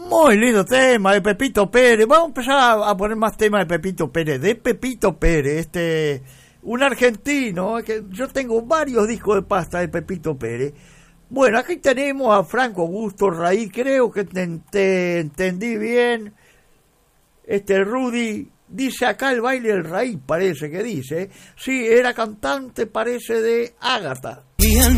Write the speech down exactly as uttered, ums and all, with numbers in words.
Muy lindo tema de Pepito Pérez. Vamos a empezar a poner más temas de Pepito Pérez. De Pepito Pérez, este, un argentino, que yo tengo varios discos de pasta de Pepito Pérez. Bueno, aquí tenemos a Franco Augusto Raí, creo que te, te entendí bien. Este Rudy dice acá el baile del Raí, parece que dice. Sí, era cantante, parece de Ágata.